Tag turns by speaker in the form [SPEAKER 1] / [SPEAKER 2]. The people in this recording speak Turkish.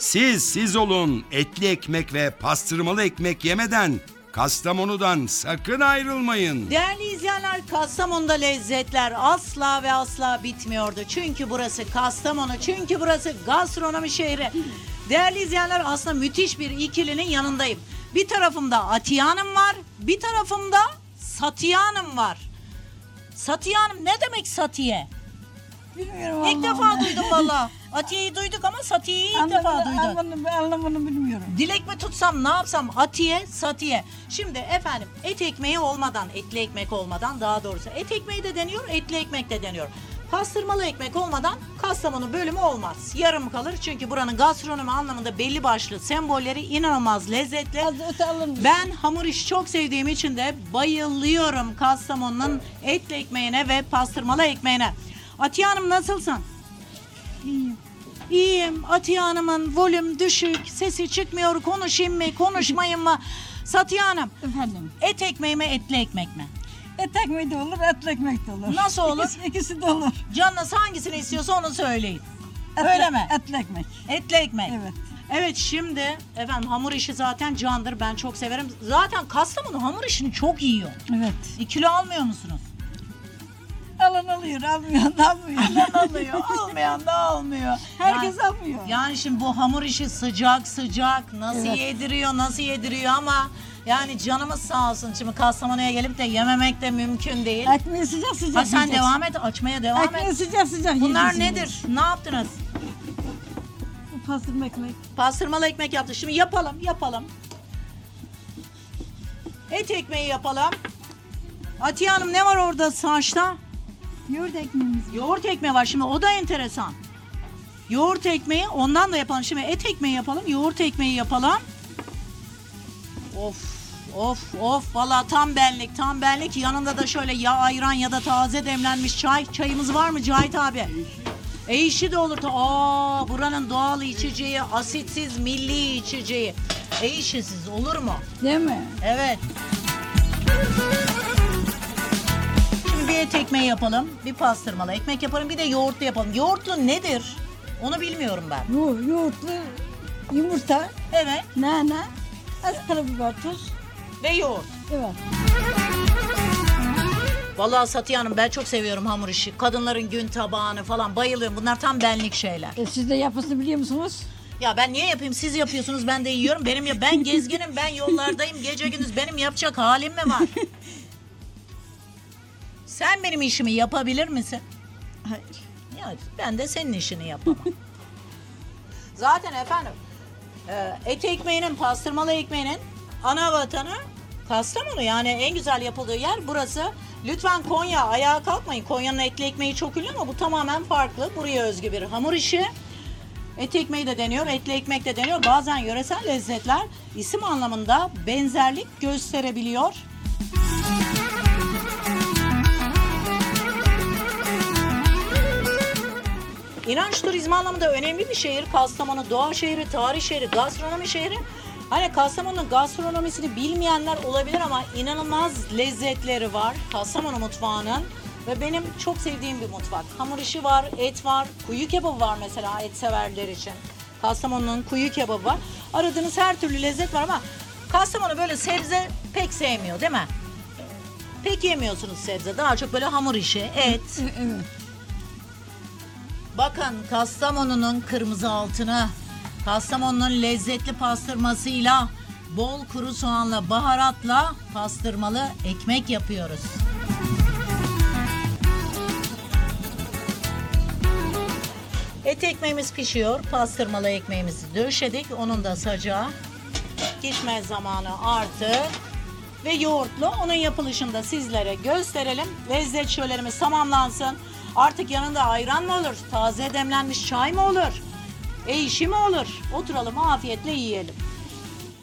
[SPEAKER 1] Siz olun, etli ekmek ve pastırmalı ekmek yemeden Kastamonu'dan sakın ayrılmayın.
[SPEAKER 2] Değerli izleyenler, Kastamonu'da lezzetler asla ve asla bitmiyordu. Çünkü burası Kastamonu, çünkü burası gastronomi şehri. Değerli izleyenler, aslında müthiş bir ikilinin yanındayım. Bir tarafımda Atiye Hanım var, bir tarafımda Satiye Hanım var. Satiye Hanım ne demek Satiye?
[SPEAKER 3] Bilmiyorum.
[SPEAKER 2] İlk defa duydum valla. Atiye'yi duyduk ama Satiye'yi ilk defa duydum.
[SPEAKER 3] Anlamını bilmiyorum.
[SPEAKER 2] Dilek mi tutsam, ne yapsam? Atiye, Satiye. Şimdi efendim, et ekmeği olmadan, etli ekmek olmadan, daha doğrusu et ekmeği de deniyor, etli ekmek de deniyor. Pastırmalı ekmek olmadan Kastamonu bölümü olmaz. Yarım kalır çünkü buranın gastronomi anlamında belli başlı sembolleri inanılmaz lezzetli. Ben hamur işi çok sevdiğim için de bayılıyorum Kastamonu'nun etli ekmeğine ve pastırmalı ekmeğine. Atiye Hanım nasılsın?
[SPEAKER 3] İyiyim.
[SPEAKER 2] İyiyim. Atiye Hanım'ın volüm düşük, sesi çıkmıyor. Konuşayım mı, konuşmayayım mı? Satiye Hanım,
[SPEAKER 3] Efendim.
[SPEAKER 2] et ekmeği mi, etli ekmek mi?
[SPEAKER 3] Et ekmeği de olur, etli ekmek de olur.
[SPEAKER 2] Nasıl olur?
[SPEAKER 3] İkisi de olur.
[SPEAKER 2] Canınız hangisini istiyorsa onu söyleyin. Öyle mi?
[SPEAKER 3] Etli ekmek.
[SPEAKER 2] Etli ekmek.
[SPEAKER 3] Evet.
[SPEAKER 2] Evet, şimdi efendim hamur işi zaten candır. Ben çok severim. Zaten Kastamonu hamur işini çok yiyor.
[SPEAKER 3] Evet.
[SPEAKER 2] Kilo almıyor musunuz?
[SPEAKER 3] Alan alıyor, almayan da almıyor.
[SPEAKER 2] Alan alıyor, almayan da almıyor.
[SPEAKER 3] Herkes
[SPEAKER 2] Yani-
[SPEAKER 3] almıyor.
[SPEAKER 2] Yani şimdi bu hamur işi sıcak sıcak nasıl
[SPEAKER 3] Evet.
[SPEAKER 2] yediriyor ama yani canımız sağ olsun. Şimdi Kastamonu'ya gelip de yememek de mümkün değil.
[SPEAKER 3] Ekmeği sıcak sıcak
[SPEAKER 2] Ha, sen
[SPEAKER 3] yiyeceksin.
[SPEAKER 2] devam et, açmaya devam
[SPEAKER 3] Ekmeği
[SPEAKER 2] et.
[SPEAKER 3] sıcak sıcak
[SPEAKER 2] Bunlar
[SPEAKER 3] yiyeceksin.
[SPEAKER 2] nedir? Ne yaptınız?
[SPEAKER 3] Bu pastırma ekmek.
[SPEAKER 2] Pastırmalı ekmek yaptık. Şimdi yapalım. Et ekmeği yapalım. Atiye Hanım, ne var orada saçta?
[SPEAKER 3] Yoğurt ekmeğimiz.
[SPEAKER 2] Yoğurt ekmeği var, şimdi o da enteresan. Yoğurt ekmeği, ondan da yapalım. Şimdi et ekmeği yapalım, yoğurt ekmeği yapalım. Of vallahi tam benlik. Yanında da şöyle ya ayran ya da taze demlenmiş çayımız var mı Cahit abi? Eşi de olur. Buranın doğal içeceği, asitsiz milli içeceği. Eşisiz olur mu?
[SPEAKER 3] Değil mi?
[SPEAKER 2] Evet. Şimdi bir et ekmeği yapalım, bir pastırmalı ekmek yapalım, bir de yoğurtlu yapalım. Yoğurtlu nedir? Onu bilmiyorum ben.
[SPEAKER 3] Bu yoğurtlu yumurta,
[SPEAKER 2] Evet,
[SPEAKER 3] nane, az karabiber, tuz.
[SPEAKER 2] ve yoğurt.
[SPEAKER 3] Evet.
[SPEAKER 2] Vallahi Satiye Hanım, ben çok seviyorum hamur işi. Kadınların gün tabağını falan bayılıyorum. Bunlar tam benlik şeyler.
[SPEAKER 3] Siz de yapmasını biliyor musunuz?
[SPEAKER 2] Ya ben niye yapayım? Siz yapıyorsunuz, ben de yiyorum. Ben gezginim, ben yollardayım gece gündüz. Benim yapacak halim mi var? Sen benim işimi yapabilir misin?
[SPEAKER 3] Hayır.
[SPEAKER 2] Ya ben de senin işini yapamam. Zaten efendim et ekmeğinin, pastırmalı ekmeğinin ana vatanı Kastamonu. Yani en güzel yapıldığı yer burası. Lütfen Konya, ayağa kalkmayın. Konya'nın etli ekmeği çok ünlü ama bu tamamen farklı. Buraya özgü bir hamur işi. Et ekmeği de deniyor, etli ekmek de deniyor. Bazen yöresel lezzetler isim anlamında benzerlik gösterebiliyor. İnanç turizmi anlamında önemli bir şehir. Kastamonu doğa şehri, tarih şehri, gastronomi şehri. Hani Kastamonu'nun gastronomisini bilmeyenler olabilir ama inanılmaz lezzetleri var Kastamonu mutfağının. Ve benim çok sevdiğim bir mutfak. Hamur işi var, et var, kuyu kebabı var mesela et severler için. Kastamonu'nun kuyu kebabı var. Aradığınız her türlü lezzet var ama Kastamonu böyle sebze pek sevmiyor değil mi? Pek yemiyorsunuz sebze. Daha çok böyle hamur işi, et.
[SPEAKER 3] Evet.
[SPEAKER 2] Bakın Kastamonu'nun kırmızı altını, Kastamonu'nun lezzetli pastırmasıyla, bol kuru soğanla, baharatla pastırmalı ekmek yapıyoruz. Et ekmeğimiz pişiyor, pastırmalı ekmeğimizi döşedik. Onun da sacağı gitme zamanı artık. Ve yoğurtlu, onun yapılışını da sizlere gösterelim. Lezzet şölenimiz tamamlansın. Artık yanında ayran mı olur, taze demlenmiş çay mı olur, eşi mi olur? Oturalım afiyetle yiyelim.